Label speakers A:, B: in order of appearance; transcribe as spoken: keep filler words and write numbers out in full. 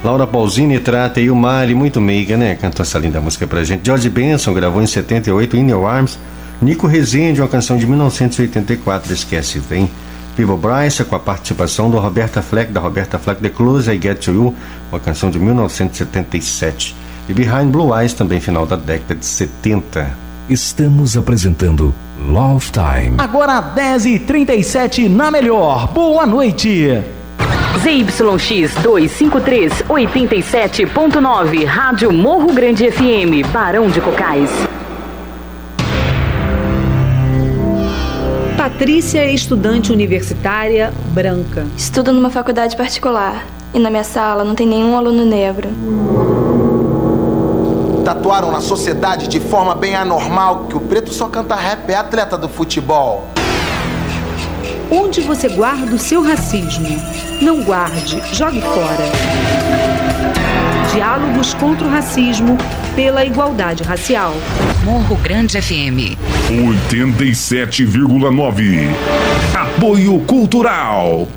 A: Laura Pausini, Trata e o Mari, muito meiga, né? Cantou essa linda música pra gente. George Benson gravou em setenta e oito In Your Arms. Nico Rezende, uma canção de mil novecentos e oitenta e quatro, Esquece Vem. Vivo Bryce, com a participação do Roberta Fleck, da Roberta Fleck, The Close I Get to You, uma canção de mil novecentos e setenta e sete. E Behind Blue Eyes, também final da década de setenta.
B: Estamos apresentando Love Time.
C: Agora dez e trinta e sete na Melhor. Boa noite.
D: Z Y X duzentos e cinquenta e três, oitenta e sete ponto nove, Rádio Morro Grande F M, Barão de Cocais.
E: Patrícia é estudante universitária branca.
F: Estudo numa faculdade particular e na minha sala não tem nenhum aluno negro.
G: Tatuaram na sociedade de forma bem anormal que o preto só canta rap, é atleta do futebol.
E: Onde você guarda o seu racismo? Não guarde, jogue fora. Diálogos contra o racismo pela igualdade racial.
H: Morro Grande F M
B: oitenta e sete vírgula nove. Apoio Cultural.